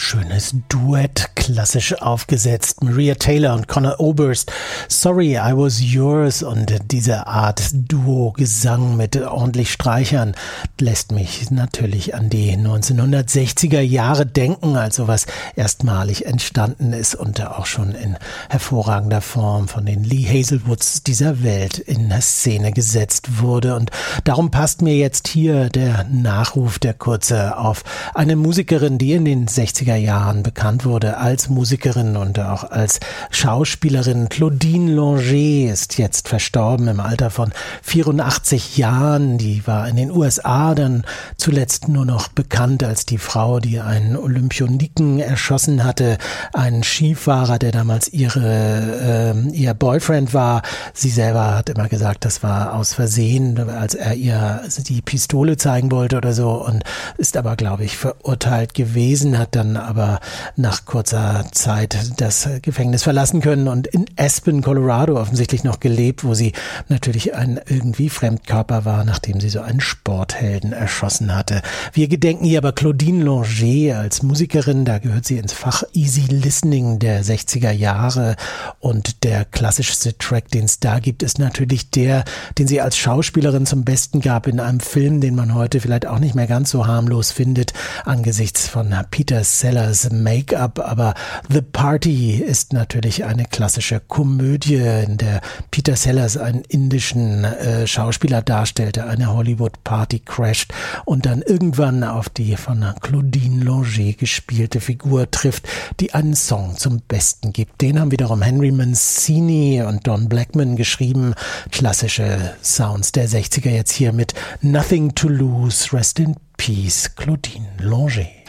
Schönes Duett, klassisch aufgesetzt. Maria Taylor und Conor Oberst. Sorry, I Was Yours. Und diese Art Duo-Gesang mit ordentlich Streichern lässt mich natürlich an die 1960er Jahre denken, als sowas erstmalig entstanden ist und auch schon in hervorragender Form von den Lee Hazelwoods dieser Welt in Szene gesetzt wurde. Und darum passt mir jetzt hier der Nachruf, der kurze, auf eine Musikerin, die in den 60er Jahren bekannt wurde als Musikerin und auch als Schauspielerin. Claudine Longet ist jetzt verstorben im Alter von 84 Jahren. Die war in den USA dann zuletzt nur noch bekannt als die Frau, die einen Olympioniken erschossen hatte, einen Skifahrer, der damals ihr Boyfriend war. Sie selber hat immer gesagt, das war aus Versehen, als er ihr die Pistole zeigen wollte oder so, und ist aber, glaube ich, verurteilt gewesen, hat dann aber nach kurzer Zeit das Gefängnis verlassen können und in Aspen, Colorado offensichtlich noch gelebt, wo sie natürlich ein irgendwie Fremdkörper war, nachdem sie so einen Sporthelden erschossen hatte. Wir gedenken hier aber Claudine Longet als Musikerin, da gehört sie ins Fach Easy Listening der 60er Jahre, und der klassischste Track, den es da gibt, ist natürlich der, den sie als Schauspielerin zum Besten gab in einem Film, den man heute vielleicht auch nicht mehr ganz so harmlos findet, angesichts von Peter Sellers Make-up, aber The Party ist natürlich eine klassische Komödie, in der Peter Sellers einen indischen Schauspieler darstellte, eine Hollywood-Party crasht und dann irgendwann auf die von Claudine Longet gespielte Figur trifft, die einen Song zum Besten gibt. Den haben wiederum Henry Mancini und Don Blackman geschrieben. Klassische Sounds der 60er jetzt hier mit Nothing to Lose, Rest in Peace, Claudine Longet.